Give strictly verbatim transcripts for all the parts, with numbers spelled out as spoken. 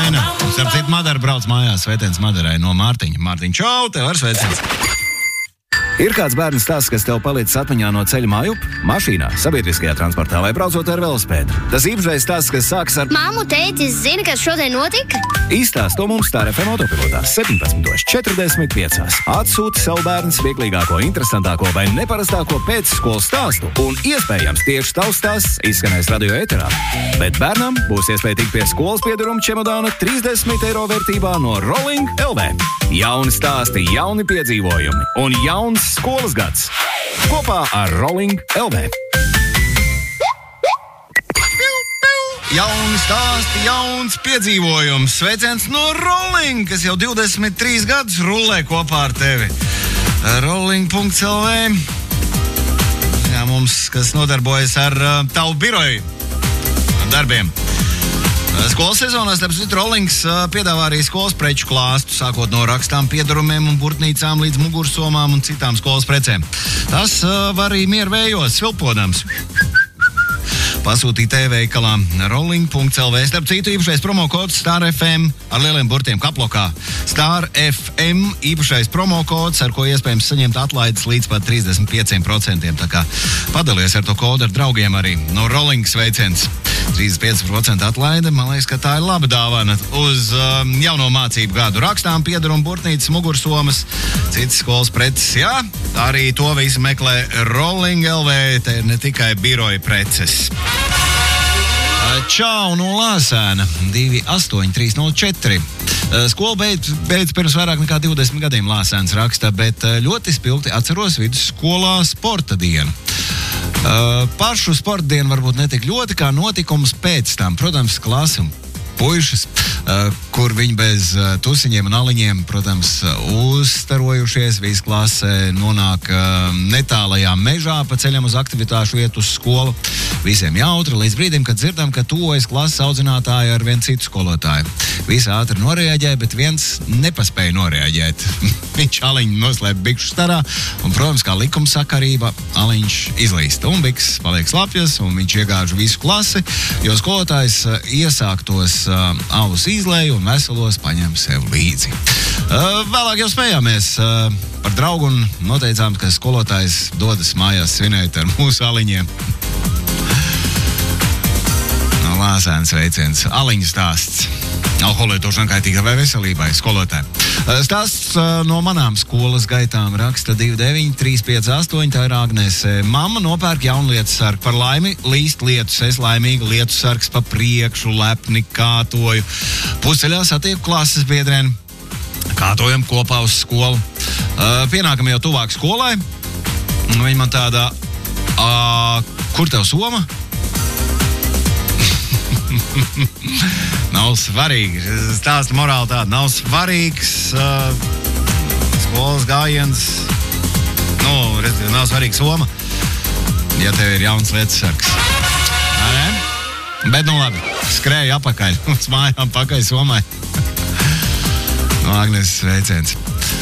Aina. Starp citu, Madara brauc mājās. Sveiciens Madarai no Mārtiņa. Mārtiņ, čau, tev ar sveiciens. Ir kāds bērns stāsts, kas tev palicis atmiņā no ceļa mājup? Mašīnā, sabiedriskajā transportā vai braucot ar velosipēdu. Tas īpašais stāsts, kas sākas ar... Māmu, tēti, zini, kas šodien notika? Īstāst to mums Star F M autopilotā septiņpadsmit četrdesmit pieci. Atsūti savu bērnu smieklīgāko, interesantāko vai neparastāko pēcskolas stāstu, un iespējams tieši tavs stāsts izskanēs radio ēterā. Bet bērnam būs iespēja tikt pie skolas piederuma čemodāna trīsdesmit eiro vērtībā no Rolling L V. Jauni stāsti, jauni piedzīvojumi un jauns skolas gads. Kopā ar Rolling L V. Jauni stāsti, jauns piedzīvojums. Sveiciens no Rolling, kas jau divdesmit trīs gadus rullē kopā ar tevi. Rolling punkts L V. Jā, mums, kas nodarbojas ar uh, tavu biroju darbiem. Skolas sezonā, starp citu, Rollings piedāvā arī skolas preču klāstu, sākot no rakstām, piedarumiem un burtnīcām līdz mugursomām un citām skolas precēm. Tas var arī mieru vējos, svilpodams. Pasūtīt e-veikalā Rolling punkts L V. Starp citu, īpašais promokods Star F M ar lieliem burtiem kaplokā. Star F M īpašais promokods, ar ko iespējams saņemt atlaides līdz pat trīsdesmit pieci procenti. Tā kā padalies ar to kodu ar draugiem arī no Rolling sveiciens. trīsdesmit pieci procenti atlaide, man liekas, ka tā ir laba dāvana uz um, jauno mācību gadu. Rakstām, piedarumu, burtnīcas, mugursomas, citas skolas preces. Jā, arī to visu meklē Rolling L V. Te ir ne tikai biroja preces. Čau no Lāsēna, divi astoņi trīs nulle četri. Skola beidz, beidz pirms vairāk nekā divdesmit gadiem, Lāsēns raksta, bet ļoti spilgti atceros vidusskolā sporta dienu. Uh, pašu sporta dienu varbūt netik ļoti kā notikums pēc tam. Protams, klasi un puišas, uh, kur viņi bez uh, tusiņiem un aliņiem, protams, uzstarojušies. Visi klasē nonāk uh, netālajā mežā pa ceļam uz aktivitāšu vietu uz skolu. Visiem jautri līdz brīdim, kad dzirdam, ka tuvojas klases audzinātāja ar vienu citu skolotāju. Visi ātri noreaģēja, bet viens nepaspēja noreaģēt. Viņš aliņu noslēpa bikšu starā, un, protams, kā likumsakarība, aliņš izlīst. Un biks paliek slapjas, un viņš iegāž visu klasi, jo skolotājs iesāktos uh, avus izlēju un veselos paņem sev līdzi. Uh, vēlāk jau smējāmies uh, par draugu un noteicām, ka skolotājs dodas mājās svinēt ar mūsu aliņiem. Lāsēns sveiciens. Aliņu stāsts. Alkoholietošana kaitīga vai veselībai skolotāji. Stāsts no manām skolas gaitām raksta divi deviņi trīs pieci astoņi. Tā ir Agnese. Mama nopērk jaunu lietusargu. Par laimi līst lietus. Es laimīgi lietusargs pa priekšu, lepni kātoju. Pusceļā satieku klases biedrēni. Kātojam kopā uz skolu. Pienākam jau tuvāk skolai. Viņa man tādā, kur tev soma? Nav svarīgi. Stāsta morāli tāda. Nav svarīgs uh, skolas gājiens. Nu, respektīvi, nav svarīga soma, ja tev ir jauns lietusargs. Bet, nu labi, skrēju apakaļ. Uz mājām pakaļ somai. No Agnes sveiciens.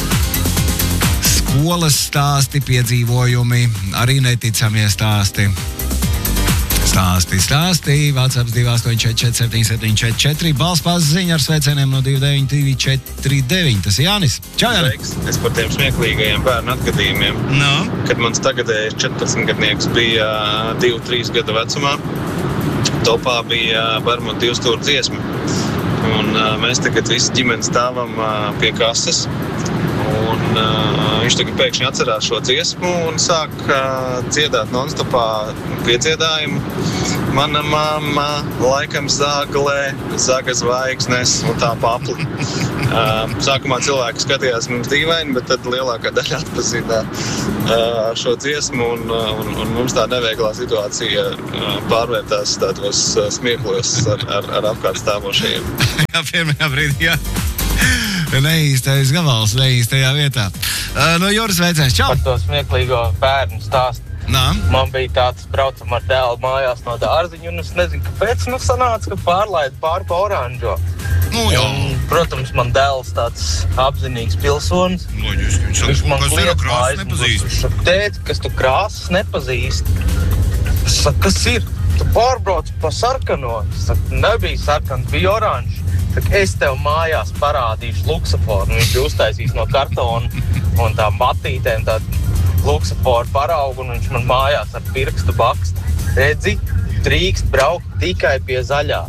Skolas stāsti, piedzīvojumi, arī neticamie stāsti. Stāsti, stāsti, WhatsApp divi astoņi četri četri septiņi septiņi četri četri, balspās ziņa ar sveicieniem no divi deviņi divi četri deviņi. Tas ir Jānis. Čau, Jānis. Es par tiem smieklīgajiem bērnu atgadījumiem. No. Kad mans tagadējais četrpadsmitgadnieks bija divi trīs gada vecumā, topā bija Barmu divstūra dziesma. Un uh, mēs tagad visi ģimeni stāvam uh, pie kases. Un uh, viņš tagad pēkšņi atcerās šo dziesmu un sāk uh, dziedāt non-stopā piedziedājumu. Mana mamma laikam zāglē, zaga zvaigznes un tā papli. Uh, sākumā cilvēki skatījās mums dīvaini, bet tad lielākā daļa atpazina uh, šo dziesmu un, un, un mums tā neveiklā situācija uh, pārvērtās tādos uh, smieklos ar, ar, ar apkārt stāvošajiem. Jā, pirmajā brīdī, jā. Neīstais gabals, neīstajā vietā. Uh, no Jūras veicēs, čau! Par to smieklīgo bērnu stāstu. Nā? Man bija tāds, braucam ar dēlu mājās no dārziņa, un es nezinu, kāpēc, nu sanāca, ka pārlaida pāri pa oranžo. Nu, jā. Un, protams, man dēls tāds apzinīgs pilsonis. Loģiski, viņš saka, Viņš man kas ir krāsas nepazīst. Viņš saka, tēt, kas tu krāsas nepazīst. Es saku, kas ir? Tu pārbrauc pa sarkano. Es saku, nebija sarkans, bija oranžs. saka, es tev mājās parādīšu luksaforu. Viņš bija uztaisījis no kartona un tā matītēm tādu luksaforu paraugu, un viņš man mājās ar pirkstu bakstu. Redzi, drīkst braukt tikai pie zaļā.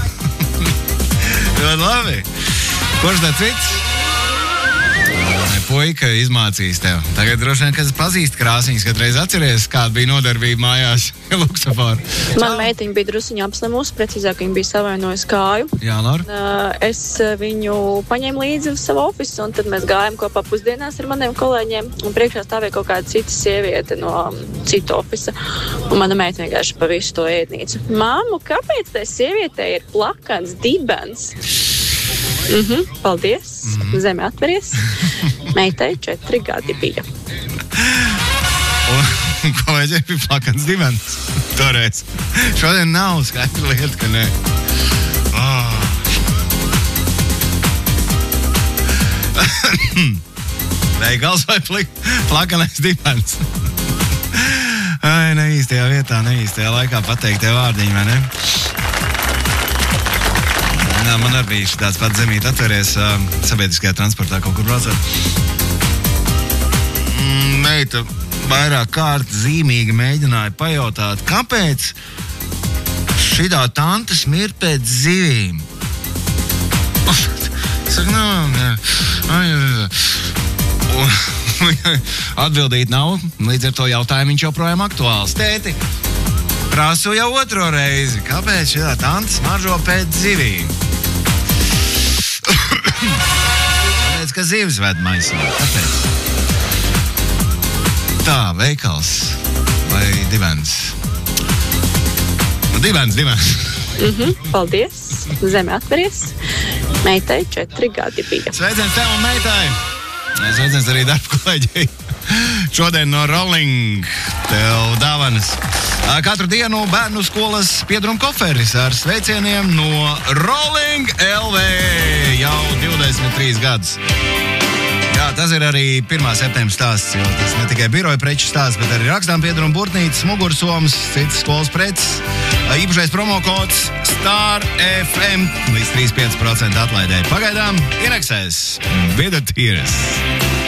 Ļoti labi. Kurš tā cits? Puika izmācīs tev. Tagad droši vien, kad pazīst krāsniņas, kad reiz atceries, kāda bija nodarbība mājās luksaforu. Man meitiņa bija drusiņā apslimusi, precīzāk viņa bija savainojusi kāju. Jā, Laura? Es viņu paņēmu līdzi uz savu ofisu, un tad mēs gājām kopā pusdienās ar maniem kolēģiem, un priekšā stāvēja kaut kāda cita sieviete no citu ofisa, un mana meita vienkārši pa visu to ēdnīcu. Māmu, kāpēc tai sievietei ir plakans dibens? Mhm, paldies. Mm-hmm. Zeme atveries. Meitai četri gadi bija. Un kolēģi bija plakans dibens toreiz. Šodien nav skaidra lieta, ka nē. Oh. Veikals vai plik, plakanais dibens? Ai, neīstajā vietā, neīstajā laikā pateikt tie vārdiņi, vai ne? Jā, man arī bija tāds pats zemīt atveries uh, sabiedriskajā transportā kaut kur braucot. Mm, meita vairāk kārt zīmīgi mēģināja pajautāt, kāpēc šitā tante smird pēc zivīm? Saka, nā, jā. Atbildīt nav, līdz ar to jautājumu viņš joprojām aktuāls. Tēti, prasu jau otro reizi, kāpēc šitā tante smaržo pēc zivīm? Tāpēc, ka zivs ved maisā. Tāpēc. Tā, veikals vai dibens? Nu, dibens, dibens. Mhm, paldies. Zeme atveries. Meitai četri gadi bija. Sveiciens tev un meitai. Sveiciens arī darba kolēģei. Šodien no Rolling tev dāvanas. Katru dienu bērnu skolas piedruma koferis ar sveicieniem no Rolling L V jau divdesmit trīs gadus. Jā, tas ir arī pirmā septembra stāsts, jo tas ne tikai biroja preču stāsts, bet arī rakstām piedruma burtnītes, mugursomas, citas skolas preces, īpašais promokods Star F M līdz trīs pieci procenti atlaidēji. Pagaidām ieraksēs Bidatīres.